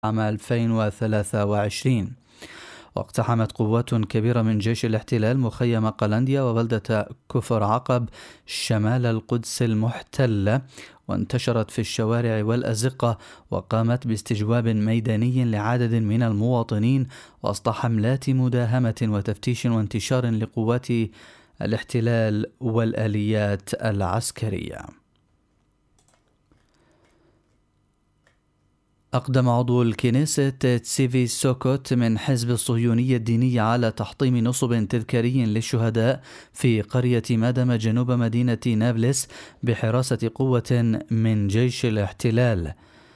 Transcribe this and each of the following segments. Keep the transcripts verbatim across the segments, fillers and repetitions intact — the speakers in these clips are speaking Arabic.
عام ألفين وثلاثة وعشرين. واقتحمت قوات كبيرة من جيش الاحتلال مخيم قلنديا وبلدة كفر عقب شمال القدس المحتلة، وانتشرت في الشوارع والأزقة، وقامت باستجواب ميداني لعدد من المواطنين وسط حملات مداهمة وتفتيش وانتشار لقوات الاحتلال والآليات العسكرية. أقدم عضو الكنيست تسيفي سوكوت من حزب الصهيونية الدينية على تحطيم نصب تذكاري للشهداء في قرية مادم جنوب مدينة نابلس بحراسة قوة من جيش الاحتلال.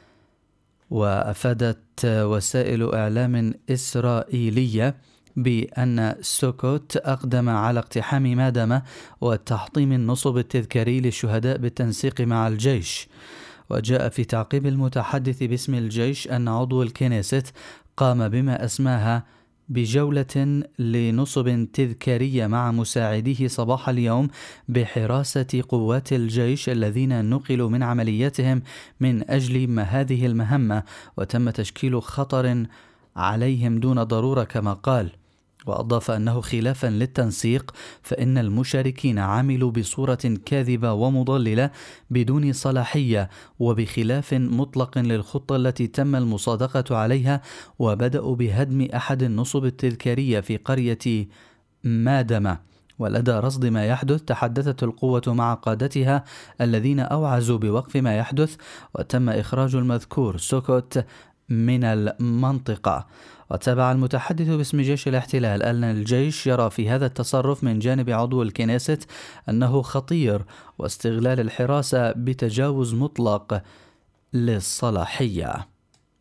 وأفادت وسائل إعلام إسرائيلية بأن سوكوت أقدم على اقتحام مادم وتحطيم النصب التذكاري للشهداء بالتنسيق مع الجيش. وجاء في تعقيب المتحدث باسم الجيش أن عضو الكنيست قام بما أسماها بجولة لنصب تذكارية مع مساعديه صباح اليوم بحراسة قوات الجيش الذين نقلوا من عملياتهم من أجل ما هذه المهمة، وتم تشكيل خطر عليهم دون ضرورة كما قال. وأضاف أنه خلافا للتنسيق فإن المشاركين عملوا بصورة كاذبة ومضللة بدون صلاحية وبخلاف مطلق للخطة التي تم المصادقة عليها، وبدأوا بهدم أحد النصب التذكارية في قرية مادمة. ولدى رصد ما يحدث تحدثت القوة مع قادتها الذين أوعزوا بوقف ما يحدث، وتم إخراج المذكور سوكوت من المنطقة. وتابع المتحدث باسم جيش الاحتلال أن الجيش يرى في هذا التصرف من جانب عضو الكنيست أنه خطير واستغلال الحراسة بتجاوز مطلق للصلاحية.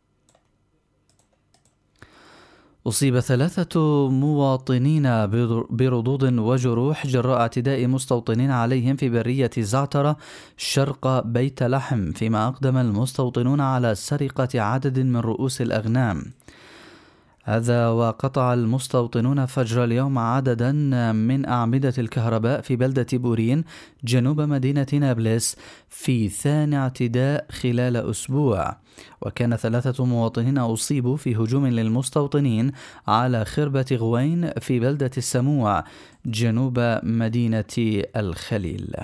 أصيب ثلاثة مواطنين بردود وجروح جراء اعتداء مستوطنين عليهم في برية زعترة شرق بيت لحم، فيما أقدم المستوطنون على سرقة عدد من رؤوس الأغنام. هذا وقطع المستوطنون فجر اليوم عددا من أعمدة الكهرباء في بلدة بورين جنوب مدينة نابلس في ثاني اعتداء خلال أسبوع. وكان ثلاثة مواطنين أصيبوا في هجوم للمستوطنين على خربة غوين في بلدة السموع جنوب مدينة الخليل.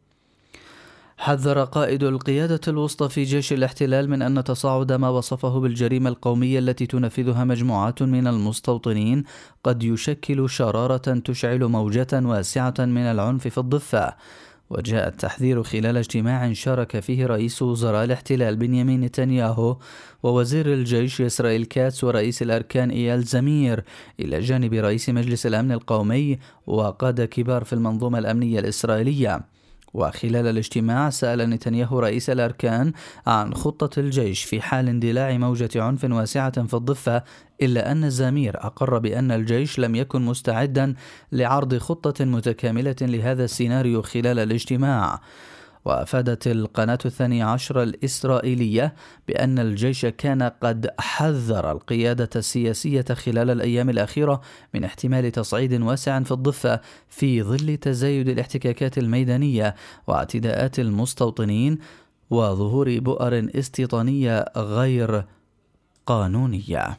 حذر قائد القيادة الوسطى في جيش الاحتلال من أن تصاعد ما وصفه بالجريمة القومية التي تنفذها مجموعات من المستوطنين قد يشكل شرارة تشعل موجة واسعة من العنف في الضفة. وجاء التحذير خلال اجتماع شارك فيه رئيس وزراء الاحتلال بنيامين نتنياهو ووزير الجيش إسرائيل كاتس ورئيس الأركان إيال زمير، إلى جانب رئيس مجلس الأمن القومي وقادة كبار في المنظومة الأمنية الإسرائيلية. وخلال الاجتماع سأل نتنياهو رئيس الأركان عن خطة الجيش في حال اندلاع موجة عنف واسعة في الضفة، إلا أن الزمير أقر بأن الجيش لم يكن مستعدا لعرض خطة متكاملة لهذا السيناريو خلال الاجتماع. وأفادت القناة الثانية عشر الإسرائيلية بأن الجيش كان قد حذر القيادة السياسية خلال الأيام الأخيرة من احتمال تصعيد واسع في الضفة في ظل تزايد الاحتكاكات الميدانية واعتداءات المستوطنين وظهور بؤر استيطانية غير قانونية.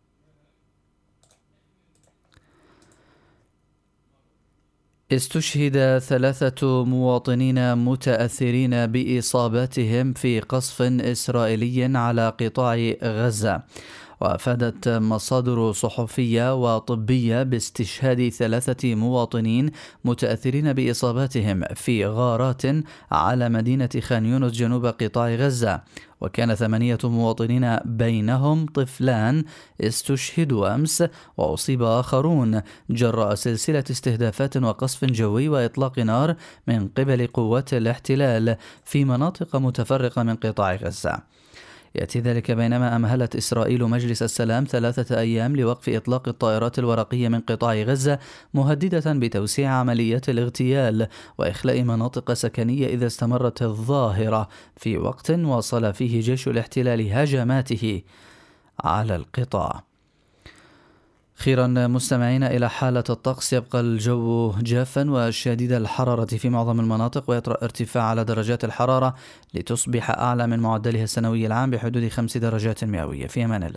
استشهد ثلاثة مواطنين متأثرين بإصاباتهم في قصف إسرائيلي على قطاع غزة. وأفادت مصادر صحفية وطبية باستشهاد ثلاثة مواطنين متأثرين بإصاباتهم في غارات على مدينة خان يونس جنوب قطاع غزة. وكان ثمانية مواطنين بينهم طفلان استشهدوا أمس، وأصيب آخرون جراء سلسلة استهدافات وقصف جوي وإطلاق نار من قبل قوات الاحتلال في مناطق متفرقة من قطاع غزة. يأتي ذلك بينما أمهلت إسرائيل مجلس السلام ثلاثة أيام لوقف إطلاق الطائرات الورقية من قطاع غزة، مهددة بتوسيع عمليات الاغتيال وإخلاء مناطق سكنية إذا استمرت الظاهرة في وقت واصل فيه جيش الاحتلال هجماته على القطاع. أخيرا مستمعينا إلى حالة الطقس، يبقى الجو جافا وشديد الحرارة في معظم المناطق، ويطرأ ارتفاع على درجات الحرارة لتصبح أعلى من معدلها السنوي العام بحدود خمس درجات مئوية. في أمان الله.